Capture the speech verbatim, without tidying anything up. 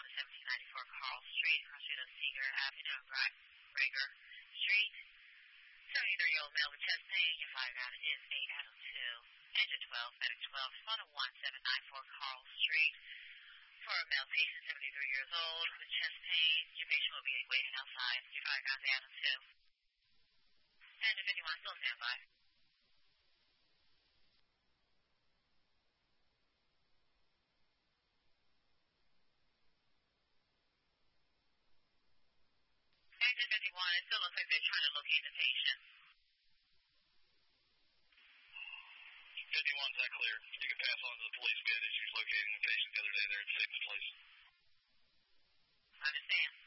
on to seventeen ninety-four Carl Street, across street of Seeger Avenue and Rager Street. seventy-three-year-old male with chest pain. Your fire ground is eight Adam two. Engine twelve, medic twelve, respond to one seven nine four Carl Street. For a male patient, seventy-three years old, with chest pain. Your patient will be waiting outside. Your fire ground is Adam two. Engine fifty-one, still stand by. Engine fifty-one, it still looks like they're trying to locate the patient. fifty-one's that clear. You can pass on to the police. We had issues locating the patient the other day there at Sixth Place. Understand.